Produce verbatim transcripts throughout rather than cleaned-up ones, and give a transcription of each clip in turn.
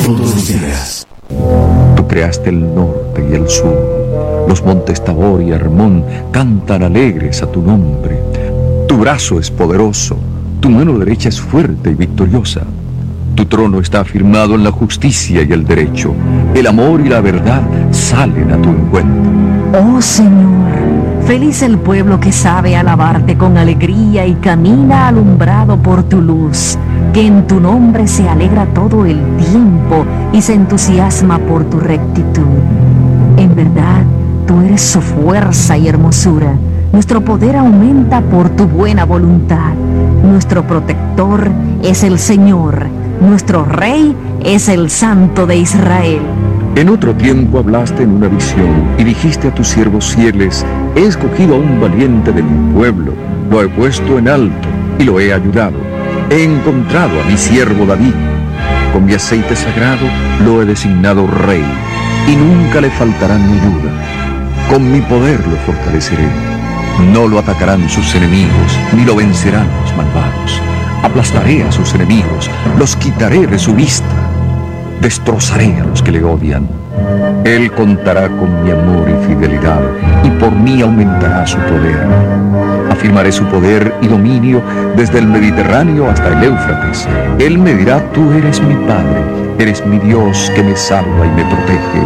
todos los días. Tú creaste el norte y el sur. Los montes Tabor y Hermón cantan alegres a tu nombre. Tu brazo es poderoso, tu mano derecha es fuerte y victoriosa. Tu trono está afirmado en la justicia y el derecho. El amor y la verdad salen a tu encuentro. Oh Señor, feliz el pueblo que sabe alabarte con alegría y camina alumbrado por tu luz, que en tu nombre se alegra todo el tiempo y se entusiasma por tu rectitud. En verdad, tú eres su fuerza y hermosura. Nuestro poder aumenta por tu buena voluntad. Nuestro protector es el Señor. Nuestro Rey es el Santo de Israel. En otro tiempo hablaste en una visión y dijiste a tus siervos fieles: he escogido a un valiente de mi pueblo, lo he puesto en alto y lo he ayudado. He encontrado a mi siervo David. Con mi aceite sagrado lo he designado rey y nunca le faltará mi ayuda. Con mi poder lo fortaleceré. No lo atacarán sus enemigos, ni lo vencerán los malvados. Aplastaré a sus enemigos, los quitaré de su vista. Destrozaré a los que le odian. Él contará con mi amor y fidelidad, y por mí aumentará su poder. Afirmaré su poder y dominio desde el Mediterráneo hasta el Éufrates. Él me dirá: tú eres mi Padre, eres mi Dios que me salva y me protege.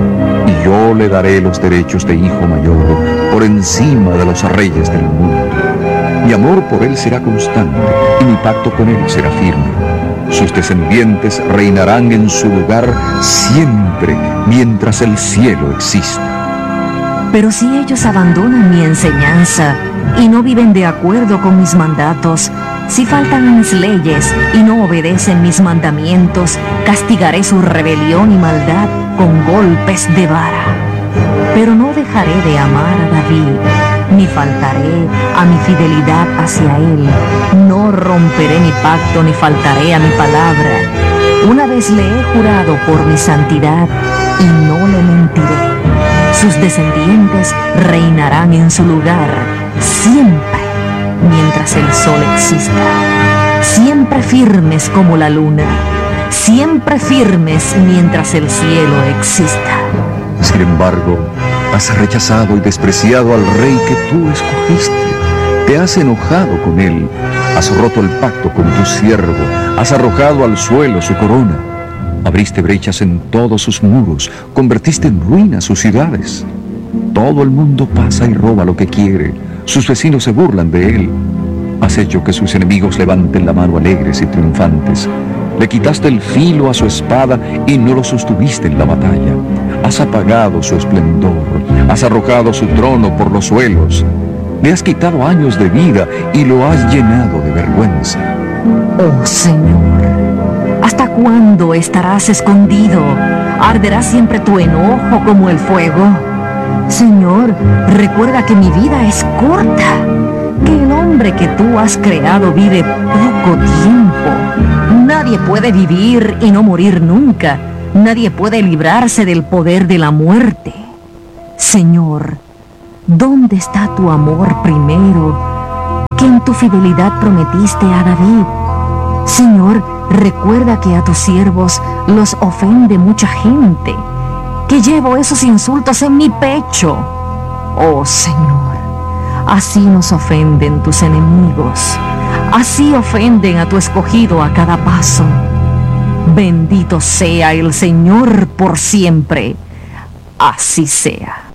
Y yo le daré los derechos de hijo mayor por encima de los reyes del mundo. Mi amor por él será constante y mi pacto con él será firme. Sus descendientes reinarán en su lugar siempre mientras el cielo exista. Pero si ellos abandonan mi enseñanza y no viven de acuerdo con mis mandatos, si faltan a mis leyes y no obedecen mis mandamientos, castigaré su rebelión y maldad con golpes de vara. Pero no dejaré de amar a David, ni faltaré a mi fidelidad hacia él. No romperé mi pacto ni faltaré a mi palabra. Una vez le he jurado por mi santidad y no le mentiré. Sus descendientes reinarán en su lugar siempre mientras el sol exista. Siempre firmes como la luna, siempre firmes mientras el cielo exista. Sin embargo, has rechazado y despreciado al rey que tú escogiste. Te has enojado con él, has roto el pacto con tu siervo, has arrojado al suelo su corona. Abriste brechas en todos sus muros, convertiste en ruinas sus ciudades. Todo el mundo pasa y roba lo que quiere, sus vecinos se burlan de él. Has hecho que sus enemigos levanten la mano alegres y triunfantes. Le quitaste el filo a su espada y no lo sostuviste en la batalla. Has apagado su esplendor, has arrojado su trono por los suelos. Le has quitado años de vida y lo has llenado de vergüenza. Oh Señor, ¿hasta cuándo estarás escondido? ¿Arderá siempre tu enojo como el fuego? Señor, recuerda que mi vida es corta, que el hombre que tú has creado vive poco tiempo. Nadie puede vivir y no morir nunca. Nadie puede librarse del poder de la muerte. Señor, ¿dónde está tu amor primero, que en tu fidelidad prometiste a David? Señor, recuerda que a tus siervos los ofende mucha gente, que llevo esos insultos en mi pecho. Oh Señor, así nos ofenden tus enemigos, así ofenden a tu escogido a cada paso. Bendito sea el Señor por siempre. Así sea.